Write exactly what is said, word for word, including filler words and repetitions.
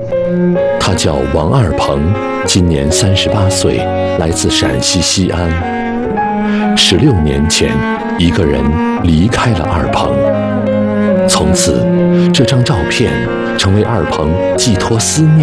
他叫王二鹏，今年三十八岁，来自陕西西安。十六年前，一个人离开了二鹏，从此，这张照片成为二鹏寄托思念